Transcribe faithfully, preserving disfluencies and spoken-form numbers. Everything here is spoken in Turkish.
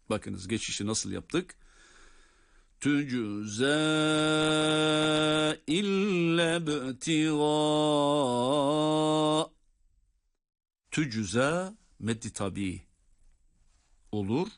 Bakınız geçişi nasıl yaptık? Tücüze ille b'tiga. Tücüze meddi tabi olur.